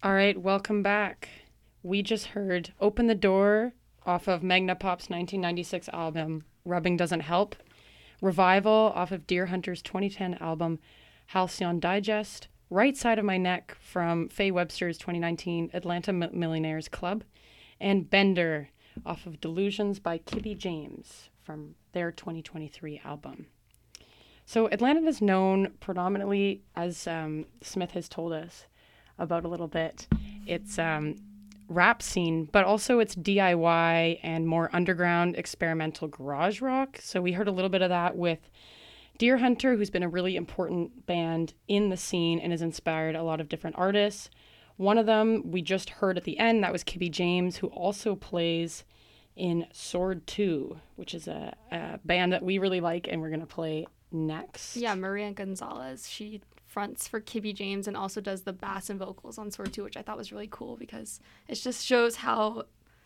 All right, welcome back. We just heard Open the Door off of Magnapop's 1996 album, Rubbing Doesn't Help. Revival off of Deer Hunter's 2010 album, Halcyon Digest. Right Side of My Neck from Faye Webster's 2019 Atlanta Millionaires Club. And Bender off of Delusions by Kibby James from their 2023 album. So Atlanta is known predominantly, as Smith has told us about a little bit, it's rap scene, but also it's DIY and more underground experimental garage rock. So we heard a little bit of that with Deer Hunter, who's been a really important band in the scene and has inspired a lot of different artists. One of them we just heard at the end, that was Kibby James, who also plays in Sword 2, which is a band that we really like and we're going to play next. Yeah, Maria Gonzalez. She fronts for Kibby James and also does the bass and vocals on Sword 2, which I thought was really cool because it just shows how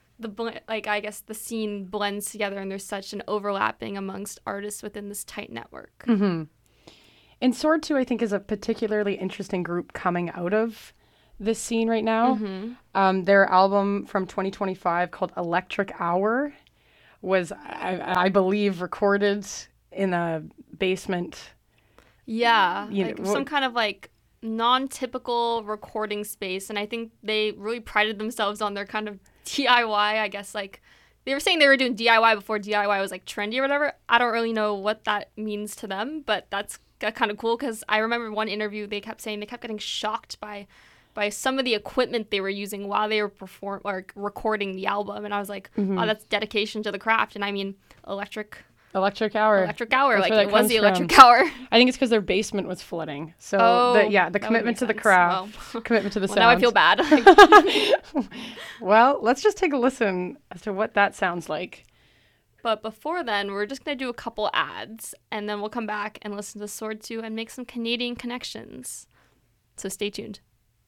the scene blends together and there's such an overlapping amongst artists within this tight network. Mm-hmm. And Sword 2, I think, is a particularly interesting group coming out of this scene right now. Mm-hmm. Their album from 2025 called Electric Hour was, I believe, recorded in a basement. Yeah, some kind of non-typical recording space, and I think they really prided themselves on their kind of DIY, I guess. They were saying they were doing DIY before DIY was trendy or whatever. I don't really know what that means to them, but that's kind of cool because I remember one interview they kept saying they kept getting shocked by some of the equipment they were using while they were recording the album, and I was like, oh, that's dedication to the craft. And I mean, Electric Hour. It was the Electric Hour. I think it's because their basement was flooding. So the commitment to the craft, commitment to the sound. Now I feel bad. Well, let's just take a listen as to what that sounds like. But before then, we're just going to do a couple ads, and then we'll come back and listen to Sword 2 and make some Canadian connections. So stay tuned.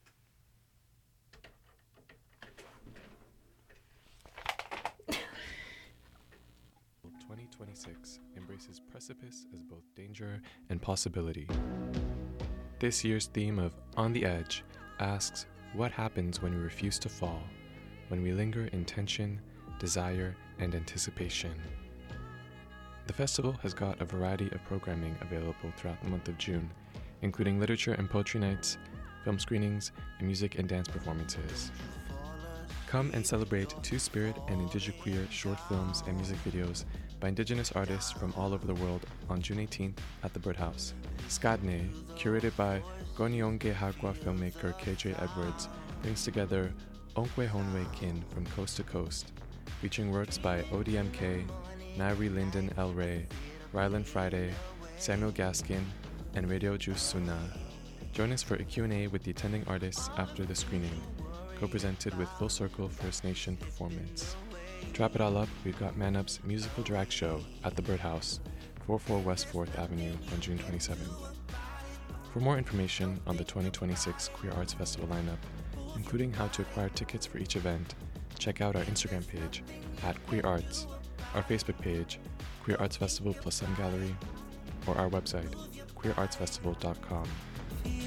Embraces precipice as both danger and possibility. This year's theme of On the Edge asks what happens when we refuse to fall, when we linger in tension, desire, and anticipation. The festival has got a variety of programming available throughout the month of June, including literature and poetry nights, film screenings, and music and dance performances. Come and celebrate Two-Spirit and Indigiqueer short films and music videos by Indigenous artists from all over the world on June 18th at the Birdhouse. Skadne, curated by Gonyonge Hagwa filmmaker KJ Edwards, brings together Onkwe Honwe Kin from coast to coast, featuring works by ODMK, Nairi Lyndon L. Ray, Rylan Friday, Samuel Gaskin, and Radio Juice Suna. Join us for a Q&A with the attending artists after the screening, co-presented with Full Circle First Nation performance. To wrap it all up, we've got Man Up's musical drag show at the Birdhouse, 44 West 4th Avenue on June 27th. For more information on the 2026 Queer Arts Festival lineup, including how to acquire tickets for each event, check out our Instagram page @QueerArts, our Facebook page, Queer Arts Festival plus Sun Gallery, or our website, queerartsfestival.com.